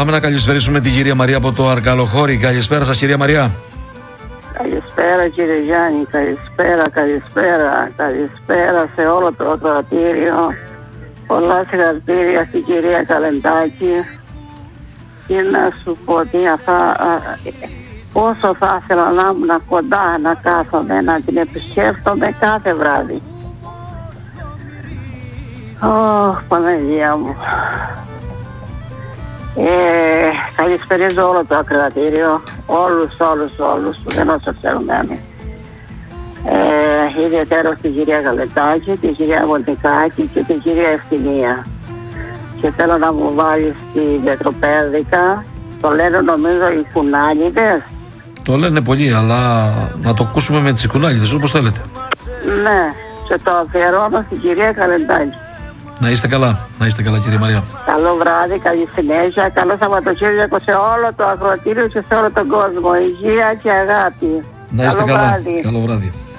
Πάμε να καλησπερίσουμε την κυρία Μαρία από το Αρκαλοχώρι. Καλησπέρα σας, κυρία Μαρία. Καλησπέρα κύριε Γιάννη, καλησπέρα σε όλο το ακροατήριο. Πολλά συγχαρητήρια στην κυρία Καλεντάκη. Και να σου πω ότι πόσο θα ήθελα να ήμουν κοντά, να κάθομαι, να την επισκέφτομαι κάθε βράδυ. Παναγία μου. Καλησπερίζω όλο το ακροατήριο, όλους που δεν όσο ξέρουμε. Ιδιαίτερα στην κυρία Καλετάκη, την κυρία Βολτικάκη και την κυρία Ευθυμία. Και θέλω να μου βάλεις τη Πετροπέδικα, το λένε νομίζω οι Κουνάλιδες. Το λένε πολλοί, αλλά να το ακούσουμε με τις Κουνάλιδες, όπως θέλετε. Ναι, και το αφιερώνω στην κυρία Καλετάκη. Να είστε καλά, κυρία Μαρία. Καλό βράδυ, καλή συνέχεια, καλό Σαββατοκύριακο σε όλο το ακροατήριο και σε όλο τον κόσμο. Υγεία και αγάπη. Να είστε καλό καλά, βράδυ. καλό βράδυ.